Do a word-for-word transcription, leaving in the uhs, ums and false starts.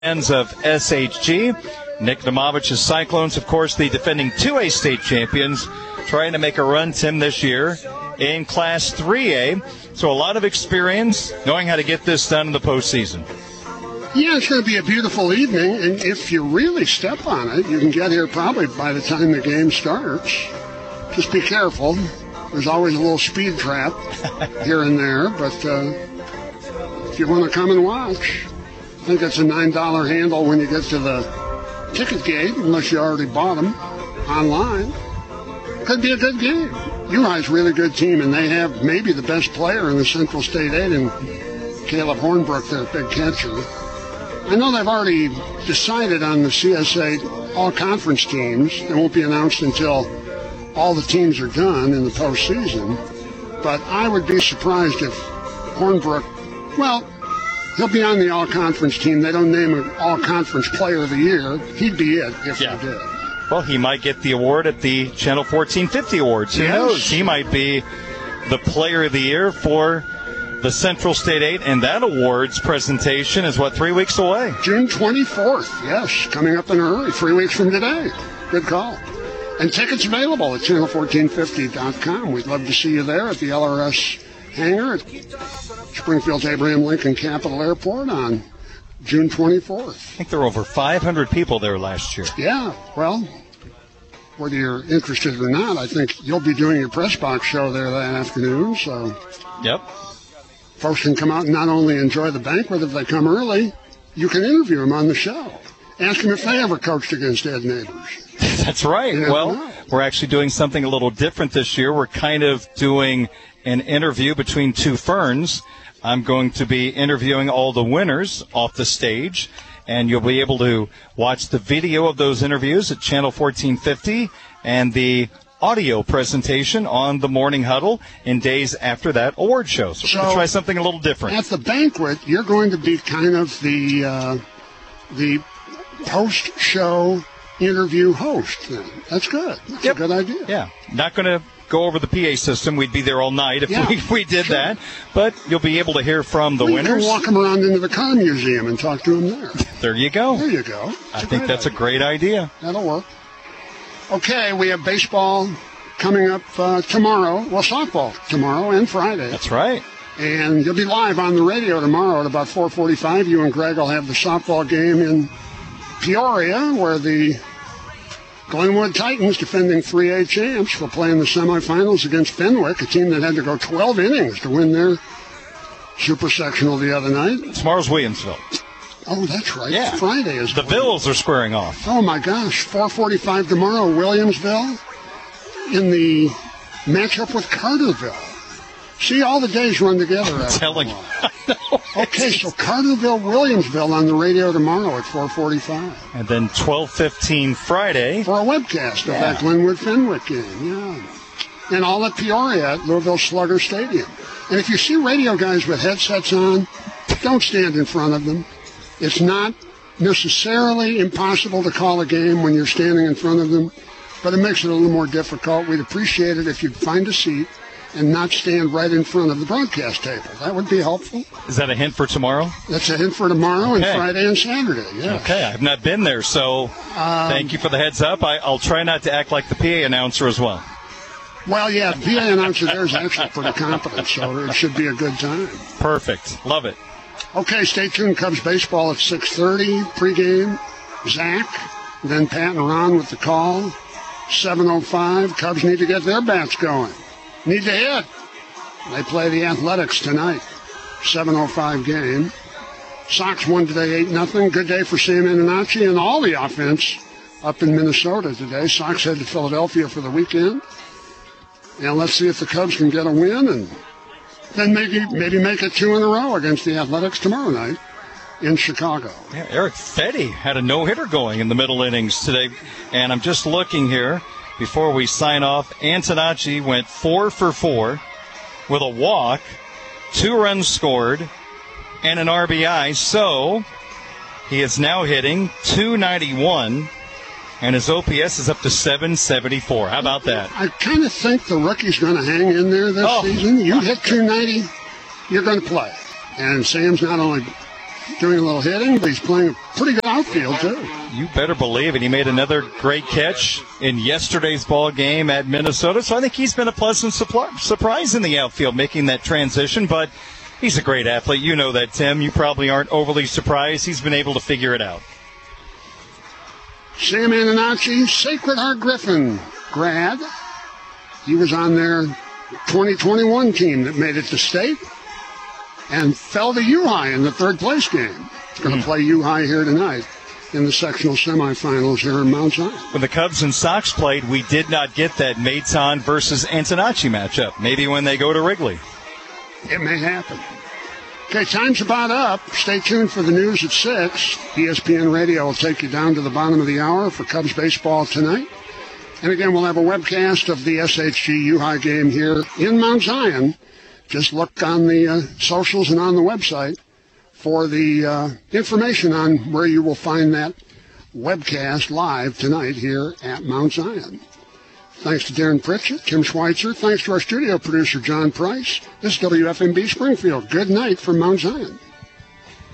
Fans of S H G. Nick Domovich's Cyclones, of course, the defending two A state champions, trying to make a run, Tim, this year in Class three A. So a lot of experience knowing how to get this done in the postseason. Yeah, it's going to be a beautiful evening, and if you really step on it, you can get here probably by the time the game starts. Just be careful. There's always a little speed trap here and there, but uh, if you want to come and watch, I think it's a nine dollar handle when you get to the ticket gate, unless you already bought them online. Could be a good game. U Hi's a really good team, and they have maybe the best player in the Central State eight in Caleb Hornbrook, their big catcher. I know they've already decided on the C S A all-conference teams. They won't be announced until all the teams are done in the postseason. But I would be surprised if Hornbrook, well, he'll be on the all-conference team. They don't name an all-conference player of the year. He'd be it if yeah. they did. Well, he might get the award at the Channel fourteen fifty Awards. Who yes. knows? He might be the player of the year for the Central State eight, and that awards presentation is, what, three weeks away? June twenty-fourth, yes, coming up in a hurry, three weeks from today. Good call. And tickets available at channel fourteen fifty dot com. We'd love to see you there at the L R S hangar at Springfield's Abraham Lincoln Capital Airport on June twenty-fourth. I think there were over five hundred people there last year. Yeah, well, whether you're interested or not, I think you'll be doing your press box show there that afternoon. So, yep. Folks can come out and not only enjoy the banquet if they come early, you can interview them on the show. Ask them if they ever coached against Ed Neighbors. That's right. Well, know. We're actually doing something a little different this year. We're kind of doing an interview between two ferns. I'm going to be interviewing all the winners off the stage, and you'll be able to watch the video of those interviews at Channel fourteen fifty and the audio presentation on the Morning Huddle in days after that award show. So, so we're going to try something a little different. At the banquet, you're going to be kind of the uh, the post-show interview host then. That's good. That's yep. a good idea. Yeah. Not going to go over the P A system. We'd be there all night if yeah, we, if we did sure. that. But you'll be able to hear from the well, winners. You can walk them around into the car museum and talk to them there. There you go. There you go. That's I think that's idea. a great idea. That'll work. Okay, we have baseball coming up uh, tomorrow. Well, softball tomorrow and Friday. That's right. And you'll be live on the radio tomorrow at about four forty-five. You and Greg will have the softball game in Peoria, where the Glenwood Titans, defending three A champs, will play in the semifinals against Fenwick, a team that had to go twelve innings to win their super sectional the other night. Tomorrow's Williamsville. Oh, that's right. Yeah. Friday is the Bills are squaring off. Oh, my gosh. four forty-five tomorrow, Williamsville in the matchup with Carterville. See, all the days run together. I'm telling you. Okay, so Carterville, Williamsville on the radio tomorrow at four forty-five. And then twelve fifteen Friday. For a webcast of yeah. that Glenwood Fenwick game, yeah. And all at Peoria at Louisville Slugger Stadium. And if you see radio guys with headsets on, don't stand in front of them. It's not necessarily impossible to call a game when you're standing in front of them, but it makes it a little more difficult. We'd appreciate it if you'd find a seat and not stand right in front of the broadcast table. That would be helpful. Is that a hint for tomorrow? That's a hint for tomorrow okay. and Friday and Saturday, yes. Okay, I've not been there, so um, thank you for the heads up. I, I'll try not to act like the P A announcer as well. Well, yeah, the P A announcer there is actually pretty competent, so it should be a good time. Perfect. Love it. Okay, stay tuned. Cubs baseball at six thirty. Pregame, Zach, then Pat and Ron with the call. seven oh five. Cubs need to get their bats going. Need to hit. They play the Athletics tonight. seven oh five game. Sox won today eight nothing. Good day for Sam Antonacci and all the offense up in Minnesota today. Sox head to Philadelphia for the weekend. And let's see if the Cubs can get a win and then maybe maybe make it two in a row against the Athletics tomorrow night in Chicago. Yeah, Eric Fetty had a no-hitter going in the middle innings today. And I'm just looking here before we sign off. Antonacci went four for four with a walk, two runs scored, and an R B I. So he is now hitting two ninety-one. And his O P S is up to seven seventy-four. How about that? I kind of think the rookie's going to hang in there this oh. season. You hit two ninety, you're going to play. And Sam's not only doing a little hitting, but he's playing a pretty good outfield, too. You better believe it. He made another great catch in yesterday's ball game at Minnesota, so I think he's been a pleasant surprise in the outfield, making that transition, but he's a great athlete. You know that, Tim. You probably aren't overly surprised. He's been able to figure it out. Sam Antonacci, Sacred Heart Griffin grad. He was on their twenty twenty-one team that made it to state and fell to U High in the third place game. He's going to mm. play U High here tonight in the sectional semifinals here in Mount Zion. When the Cubs and Sox played, we did not get that Maton versus Antonacci matchup. Maybe when they go to Wrigley. It may happen. Okay, time's about up. Stay tuned for the news at six. E S P N Radio will take you down to the bottom of the hour for Cubs baseball tonight. And again, we'll have a webcast of the S H G U High game here in Mount Zion. Just look on the uh, socials and on the website for the uh, information on where you will find that webcast live tonight here at Mount Zion. Thanks to Darren Pritchett, Kim Schweitzer. Thanks to our studio producer, John Price. This is W F M B Springfield. Good night from Mount Zion.